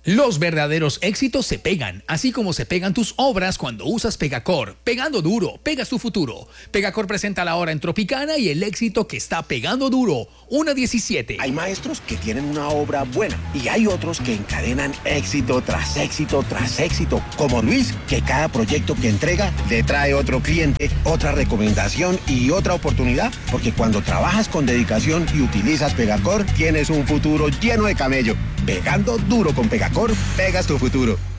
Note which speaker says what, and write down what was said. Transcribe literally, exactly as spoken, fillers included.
Speaker 1: Los verdaderos éxitos se pegan, así como se pegan tus obras cuando usas Pegacor. Pegando duro, pegas tu futuro. Pegacor presenta la hora en Tropicana y el éxito que está pegando duro. una diecisiete.
Speaker 2: Hay maestros que tienen una obra buena y hay otros que encadenan éxito tras éxito tras éxito, como Luis, que cada proyecto que entrega le trae otro cliente, otra recomendación y otra oportunidad, porque cuando trabajas con dedicación y utilizas Pegacor, tienes un futuro lleno de camello. Pegando duro con Pegacor, pegas tu futuro.